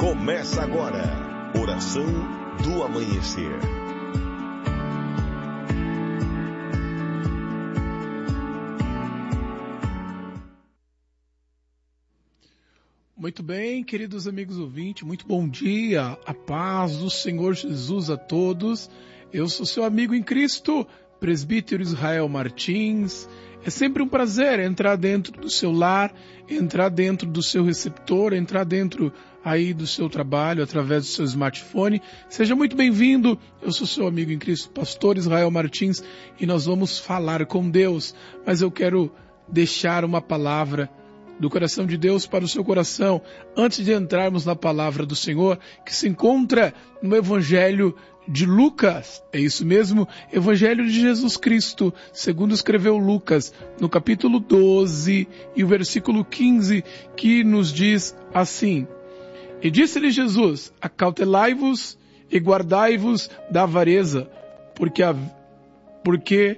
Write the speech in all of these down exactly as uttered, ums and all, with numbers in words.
Começa agora, Oração do Amanhecer. Muito bem, queridos amigos ouvintes, muito bom dia, a paz do Senhor Jesus a todos. Eu sou seu amigo em Cristo, presbítero Israel Martins. É sempre um prazer entrar dentro do seu lar, entrar dentro do seu receptor, entrar dentro aí do seu trabalho através do seu smartphone. Seja muito bem-vindo, eu sou seu amigo em Cristo, pastor Israel Martins, e nós vamos falar com Deus, mas eu quero deixar uma palavra do coração de Deus para o seu coração, antes de entrarmos na palavra do Senhor, que se encontra no Evangelho de Lucas. É isso mesmo, Evangelho de Jesus Cristo, segundo escreveu Lucas, no capítulo doze e o versículo quinze, que nos diz assim: E disse-lhe Jesus, acautelai-vos e guardai-vos da avareza, porque a, porque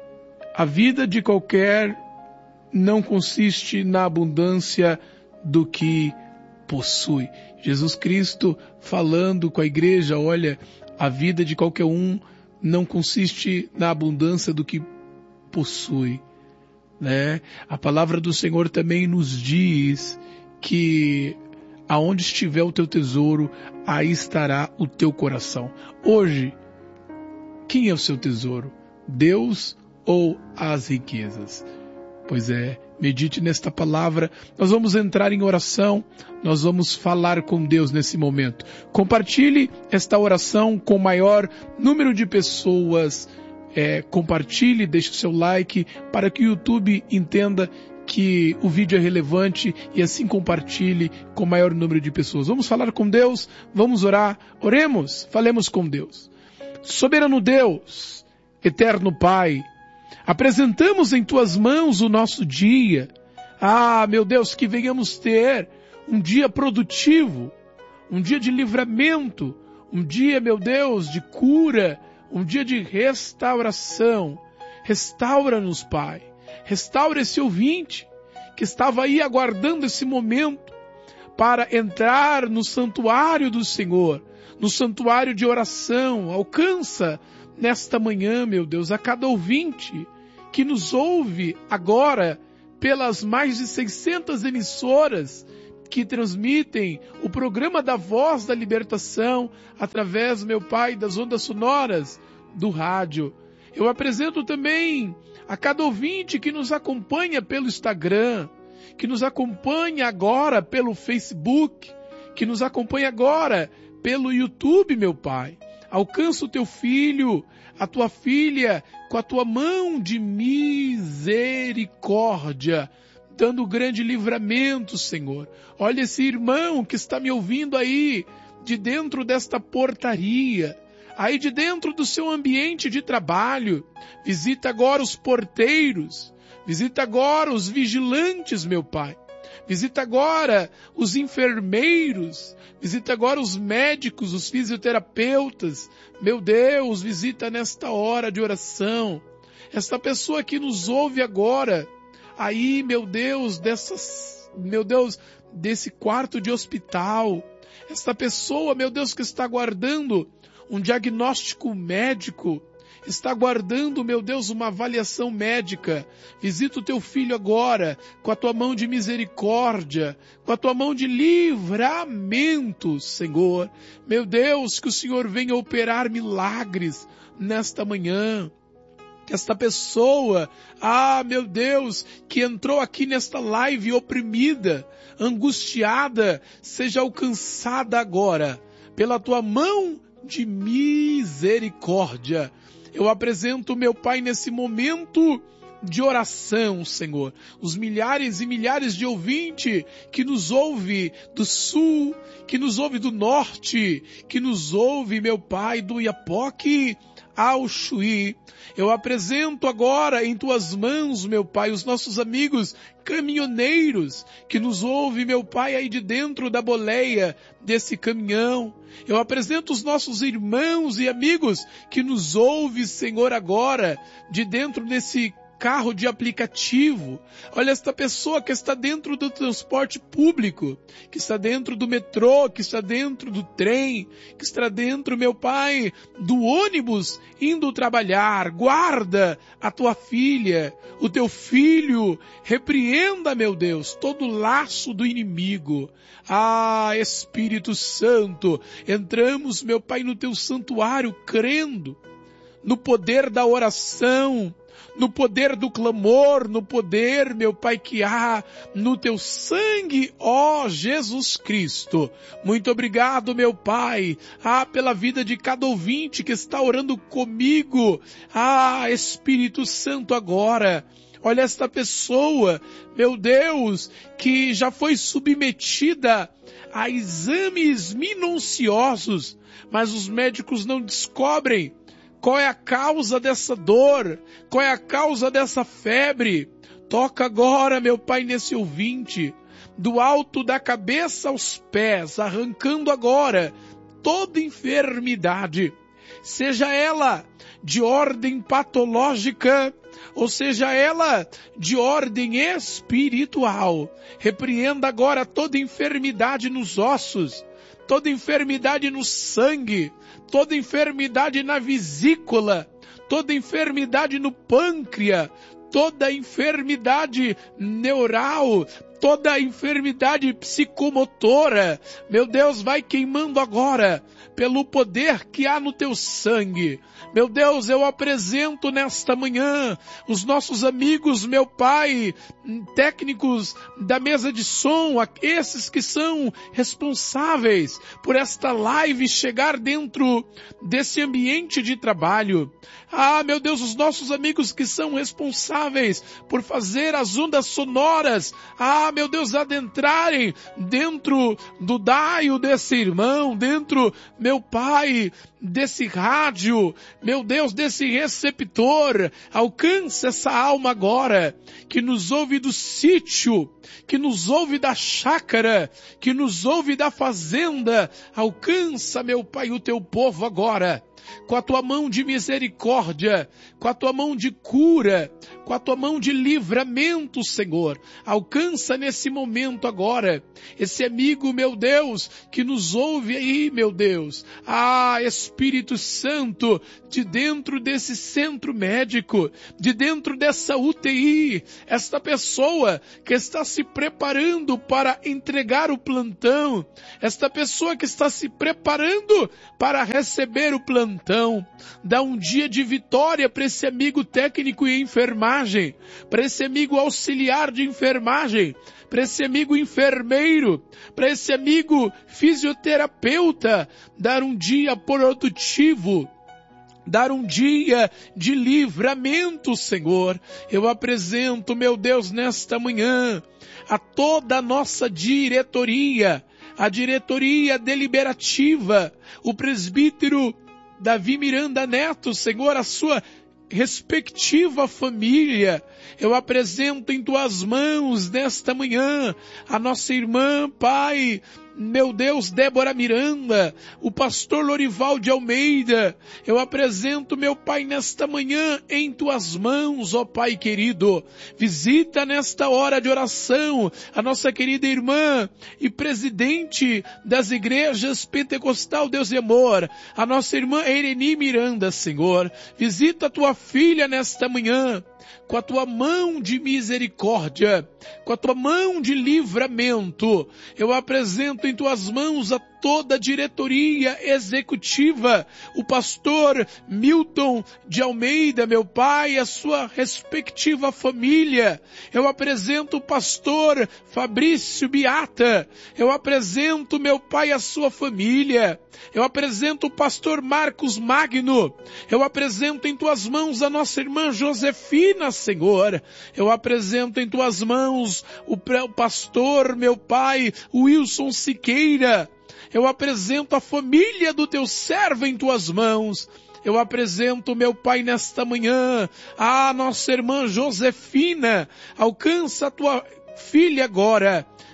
a vida de qualquer não consiste na abundância do que possui. Jesus Cristo falando com a igreja, olha, a vida de qualquer um não consiste na abundância do que possui, né? A palavra do Senhor também nos diz que aonde estiver o teu tesouro, aí estará o teu coração. Hoje, quem é o seu tesouro? Deus ou as riquezas? Pois é, medite nesta palavra. Nós vamos entrar em oração, nós vamos falar com Deus nesse momento. Compartilhe esta oração com o maior número de pessoas. É, compartilhe, deixe o seu like para que o YouTube entenda que o vídeo é relevante e assim compartilhe com o maior número de pessoas. Vamos falar com Deus, vamos orar, oremos, falemos com Deus. Soberano Deus, eterno Pai, apresentamos em Tuas mãos o nosso dia. Ah, meu Deus, que venhamos ter um dia produtivo, um dia de livramento, um dia, meu Deus, de cura, um dia de restauração. Restaura-nos, Pai. Restaura esse ouvinte que estava aí aguardando esse momento para entrar no santuário do Senhor, no santuário de oração. Alcança nesta manhã, meu Deus, a cada ouvinte que nos ouve agora pelas mais de seiscentas emissoras que transmitem o programa da Voz da Libertação através, meu Pai, das ondas sonoras do rádio. Eu apresento também a cada ouvinte que nos acompanha pelo Instagram, que nos acompanha agora pelo Facebook, que nos acompanha agora pelo YouTube, meu Pai. Alcança o teu filho, a tua filha, com a tua mão de misericórdia, dando grande livramento, Senhor. Olha esse irmão que está me ouvindo aí, de dentro desta portaria, aí de dentro do seu ambiente de trabalho. Visita agora os porteiros, visita agora os vigilantes, meu Pai. Visita agora os enfermeiros, visita agora os médicos, os fisioterapeutas. Meu Deus, visita nesta hora de oração esta pessoa que nos ouve agora, aí, meu Deus, dessas, meu Deus, desse quarto de hospital. Esta pessoa, meu Deus, que está aguardando um diagnóstico médico, está aguardando, meu Deus, uma avaliação médica. Visita o teu filho agora, com a tua mão de misericórdia, com a tua mão de livramento, Senhor. Meu Deus, que o Senhor venha operar milagres nesta manhã. Que esta pessoa, ah, meu Deus, que entrou aqui nesta live oprimida, angustiada, seja alcançada agora pela tua mão de misericórdia. Eu apresento, meu Pai, nesse momento de oração, Senhor, os milhares e milhares de ouvintes que nos ouve do sul, que nos ouve do norte, que nos ouve, meu Pai, do Iapoque ao Chuí. Eu apresento agora em Tuas mãos, meu Pai, os nossos amigos caminhoneiros que nos ouvem, meu Pai, aí de dentro da boleia desse caminhão. Eu apresento os nossos irmãos e amigos que nos ouvem, Senhor, agora de dentro desse carro de aplicativo. Olha esta pessoa que está dentro do transporte público, que está dentro do metrô, que está dentro do trem, que está dentro, meu Pai, do ônibus indo trabalhar. Guarda a tua filha, o teu filho. Repreenda, meu Deus, todo laço do inimigo. Ah, Espírito Santo, entramos, meu Pai, no teu santuário crendo no poder da oração, no poder do clamor, no poder, meu Pai, que há no teu sangue, ó Jesus Cristo. Muito obrigado, meu Pai, ah, pela vida de cada ouvinte que está orando comigo. Ah, Espírito Santo, agora, olha esta pessoa, meu Deus, que já foi submetida a exames minuciosos, mas os médicos não descobrem qual é a causa dessa dor, qual é a causa dessa febre. Toca agora, meu Pai, nesse ouvinte, do alto da cabeça aos pés, arrancando agora toda enfermidade, seja ela de ordem patológica, ou seja ela de ordem espiritual. Repreenda agora toda enfermidade nos ossos, toda enfermidade no sangue, toda enfermidade na vesícula, toda enfermidade no pâncreas, toda enfermidade neural, toda enfermidade psicomotora. Meu Deus, vai queimando agora pelo poder que há no teu sangue. Meu Deus, eu apresento nesta manhã os nossos amigos, meu Pai, técnicos da mesa de som, esses que são responsáveis por esta live chegar dentro desse ambiente de trabalho. Ah, meu Deus, os nossos amigos que são responsáveis por fazer as ondas sonoras, ah, meu Deus, adentrarem dentro do daio desse irmão, dentro, meu Pai, desse rádio, meu Deus, desse receptor. Alcança essa alma agora, que nos ouve do sítio, que nos ouve da chácara, que nos ouve da fazenda. Alcança, meu Pai, o teu povo agora, com a tua mão de misericórdia, com a tua mão de cura, com a tua mão de livramento, Senhor. Alcança nesse momento agora esse amigo, meu Deus, que nos ouve aí, meu Deus. Ah, Espírito Santo, de dentro desse centro médico, de dentro dessa U T I, esta pessoa que está se preparando para entregar o plantão, esta pessoa que está se preparando para receber o plantão, dá um dia de vitória para esse amigo técnico e enfermagem, para esse amigo auxiliar de enfermagem, para esse amigo enfermeiro, para esse amigo fisioterapeuta, dar um dia produtivo, dar um dia de livramento, Senhor. Eu apresento, meu Deus, nesta manhã, a toda a nossa diretoria, a diretoria deliberativa, o presbítero Davi Miranda Neto, Senhor, a sua respectiva família. Eu apresento em tuas mãos nesta manhã a nossa irmã, Pai, meu Deus, Débora Miranda, o pastor Lorival de Almeida. Eu apresento, meu Pai, nesta manhã em tuas mãos, ó Pai querido. Visita nesta hora de oração a nossa querida irmã e presidente das igrejas Pentecostal Deus e Amor, a nossa irmã Ereni Miranda, Senhor. Visita a tua filha nesta manhã, com a tua mão de misericórdia, com a tua mão de livramento. Eu apresento em tuas mãos a toda a diretoria executiva, o pastor Milton de Almeida, meu Pai, a sua respectiva família. Eu apresento o pastor Fabrício Beata. Eu apresento, meu Pai, a sua família. Eu apresento o pastor Marcos Magno. Eu apresento em tuas mãos a nossa irmã Josefina, Senhor. Eu apresento em tuas mãos o pastor, meu Pai, Wilson Siqueira. Eu apresento a família do teu servo em tuas mãos. Eu apresento, meu Pai, nesta manhã, a nossa irmã Josefina. Alcança a tua filha agora,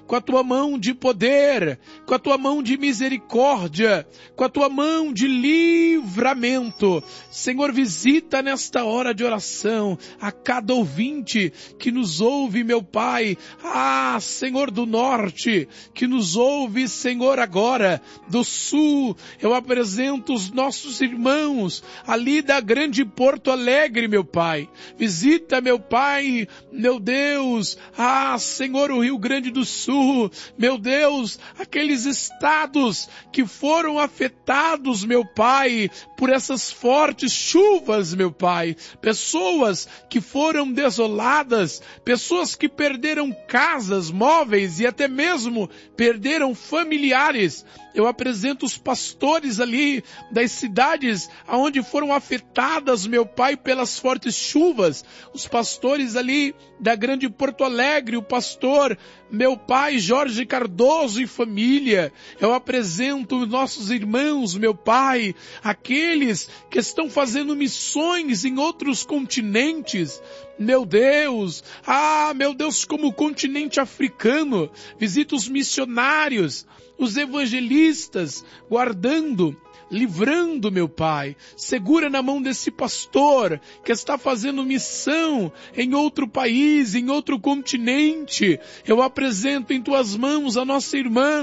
com a tua mão de poder, com a tua mão de misericórdia, com a tua mão de livramento. Senhor, visita nesta hora de oração a cada ouvinte que nos ouve, meu Pai. Ah, Senhor do norte, que nos ouve, Senhor, agora do sul. Eu apresento os nossos irmãos ali da grande Porto Alegre, meu Pai. Visita, meu Pai, meu Deus, ah, Senhor, o Rio Grande do Sul, meu Deus, aqueles estados que foram afetados, meu Pai, por essas fortes chuvas, meu Pai. Pessoas que foram desoladas, pessoas que perderam casas, móveis e até mesmo perderam familiares. Eu apresento os pastores ali das cidades onde foram afetadas, meu Pai, pelas fortes chuvas. Os pastores ali da grande Porto Alegre, o pastor, meu Pai, Jorge Cardoso e família. Eu apresento nossos irmãos, meu Pai, aqueles que estão fazendo missões em outros continentes. Meu Deus, ah, meu Deus, como o continente africano, visita os missionários, os evangelistas, guardando, livrando, meu Pai. Segura na mão desse pastor que está fazendo missão em outro país, em outro continente. Eu apresento em tuas mãos a nossa irmã,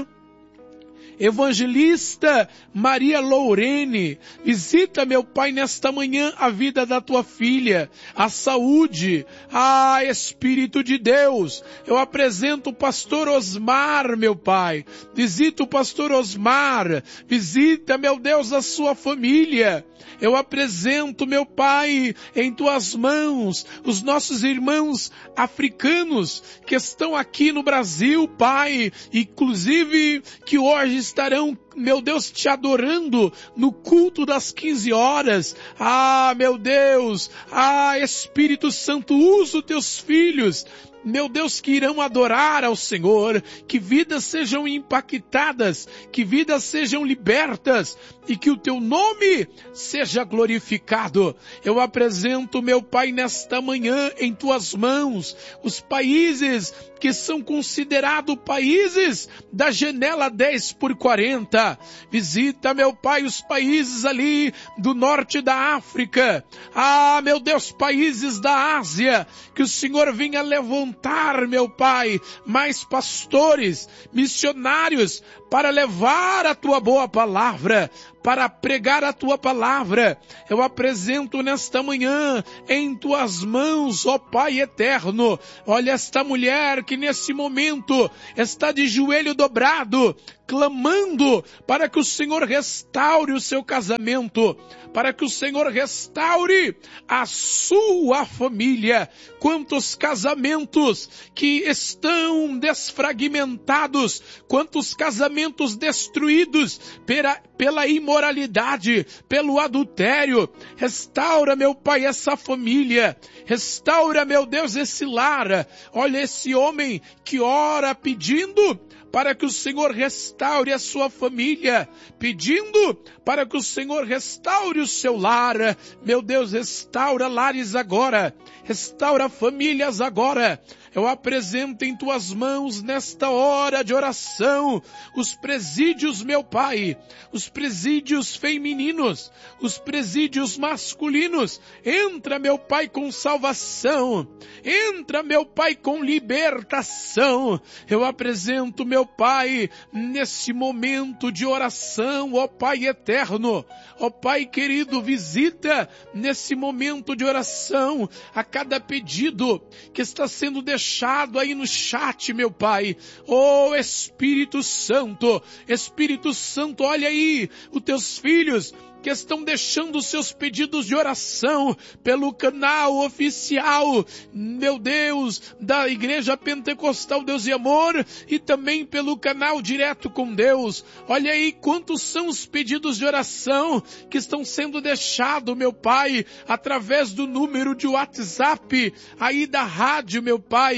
evangelista Maria Lourene. Visita, meu Pai, nesta manhã a vida da tua filha, a saúde. Ah, Espírito de Deus, eu apresento o pastor Osmar, meu Pai. Visita o pastor Osmar, visita, meu Deus, a sua família. Eu apresento, meu Pai, em tuas mãos, os nossos irmãos africanos que estão aqui no Brasil, Pai, inclusive que hoje estarão, meu Deus, te adorando no culto das quinze horas. Ah, meu Deus, ah, Espírito Santo, usa os teus filhos, meu Deus, que irão adorar ao Senhor, que vidas sejam impactadas, que vidas sejam libertas e que o teu nome seja glorificado. Eu apresento, meu Pai, nesta manhã em tuas mãos, os países que são considerados países da janela dez por quarenta. Visita, meu Pai, os países ali do norte da África. Ah, meu Deus, países da Ásia, que o Senhor venha levantar, meu Pai, mais pastores, missionários, para levar a tua boa palavra, para pregar a tua palavra. Eu apresento nesta manhã em tuas mãos, ó Pai eterno. Olha esta mulher que nesse momento está de joelho dobrado, clamando para que o Senhor restaure o seu casamento, para que o Senhor restaure a sua família. Quantos casamentos que estão desfragmentados, quantos casamentos destruídos pela, pela imoralidade, pelo adultério. Restaura, meu Pai, essa família. Restaura, meu Deus, esse lar. Olha esse homem que ora pedindo para que o Senhor restaure a sua família, pedindo para que o Senhor restaure o seu lar. Meu Deus, restaura lares agora, restaura famílias agora. Eu apresento em tuas mãos nesta hora de oração os presídios, meu Pai, os presídios femininos, os presídios masculinos. Entra, meu Pai, com salvação. Entra, meu Pai, com libertação. Eu apresento, meu Pai, nesse momento de oração, ó Pai eterno, ó Pai querido, visita nesse momento de oração a cada pedido que está sendo deixado aí no chat, meu Pai. Ó Espírito Santo, Espírito Santo, olha aí os teus filhos que estão deixando seus pedidos de oração pelo canal oficial, meu Deus, da Igreja Pentecostal Deus e Amor, e também pelo canal Direto com Deus. Olha aí quantos são os pedidos de oração que estão sendo deixados, meu Pai, através do número de WhatsApp aí da rádio, meu Pai.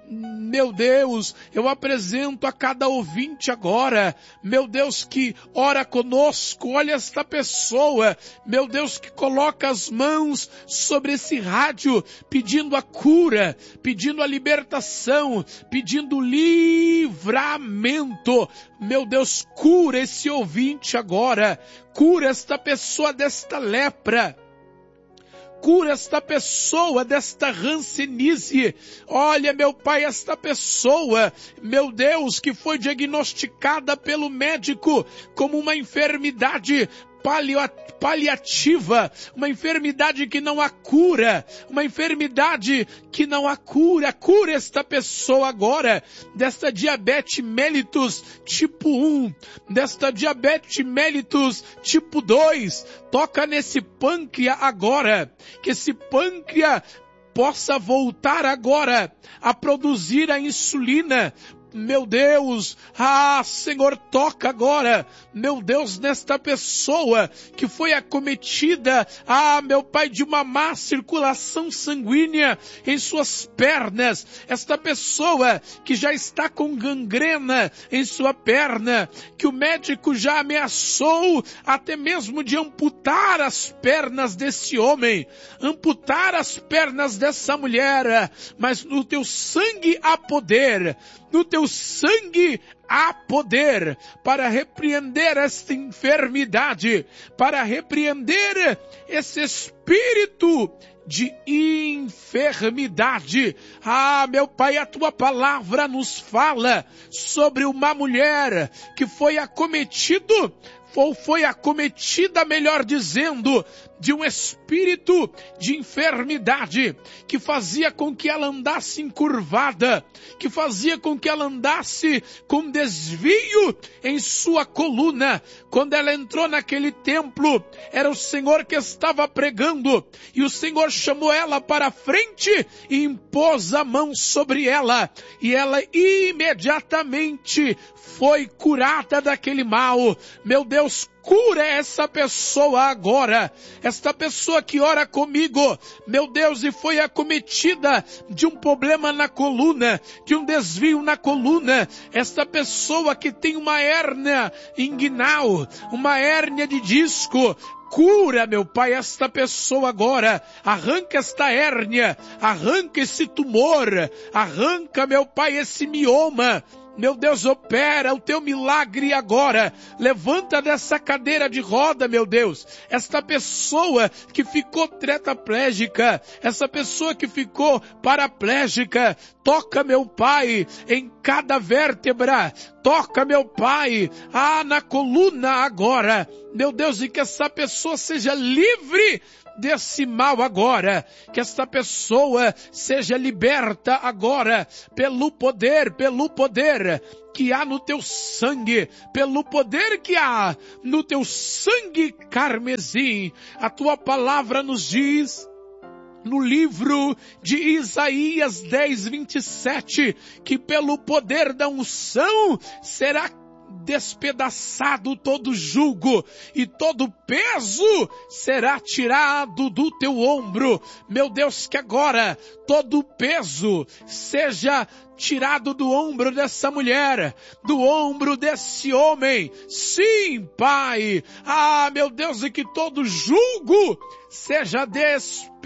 Meu Deus, eu apresento a cada ouvinte agora, meu Deus, que ora conosco, olha esta pessoa, meu Deus, que coloca as mãos sobre esse rádio, pedindo a cura, pedindo a libertação, pedindo livramento. Meu Deus, cura esse ouvinte agora, cura esta pessoa desta lepra. Cura esta pessoa desta hanseníase. Olha, meu Pai, esta pessoa, meu Deus, que foi diagnosticada pelo médico como uma enfermidade paliativa, uma enfermidade que não há cura, uma enfermidade que não há cura. Cura esta pessoa agora, desta diabetes mellitus tipo um, desta diabetes mellitus tipo dois, toca nesse pâncreas agora, que esse pâncreas possa voltar agora a produzir a insulina. Meu Deus, ah, Senhor, toca agora, meu Deus, nesta pessoa que foi acometida, ah, meu Pai, de uma má circulação sanguínea em suas pernas, esta pessoa que já está com gangrena em sua perna, que o médico já ameaçou até mesmo de amputar as pernas desse homem, amputar as pernas dessa mulher, mas no teu sangue há poder, no teu sangue há poder para repreender esta enfermidade, para repreender esse espírito de enfermidade. Ah, meu Pai, a tua palavra nos fala sobre uma mulher que foi acometido, ou foi acometida, melhor dizendo, de um espírito de enfermidade que fazia com que ela andasse encurvada, que fazia com que ela andasse com desvio em sua coluna. Quando ela entrou naquele templo, era o Senhor que estava pregando, e o Senhor chamou ela para a frente e impôs a mão sobre ela, e ela imediatamente foi curada daquele mal. Meu Deus, cura essa pessoa agora, esta pessoa que ora comigo, meu Deus, e foi acometida de um problema na coluna, de um desvio na coluna, esta pessoa que tem uma hérnia inguinal, uma hérnia de disco, cura, meu Pai, esta pessoa agora, arranca esta hérnia, arranca esse tumor, arranca, meu Pai, esse mioma. Meu Deus, opera o teu milagre agora. Levanta dessa cadeira de roda, meu Deus, esta pessoa que ficou tetraplégica, essa pessoa que ficou paraplégica, toca, meu Pai, em cada vértebra, toca, meu Pai, ah, na coluna agora, meu Deus, e que essa pessoa seja livre desse mal agora, que esta pessoa seja liberta agora, pelo poder, pelo poder que há no teu sangue, pelo poder que há no teu sangue carmesim. A tua palavra nos diz, no livro de Isaías dez, vinte e sete, que pelo poder da unção será despedaçado todo jugo e todo peso será tirado do teu ombro. Meu Deus, que agora todo peso seja tirado do ombro dessa mulher, do ombro desse homem. Sim, Pai. Ah, meu Deus, e que todo jugo seja despedaçado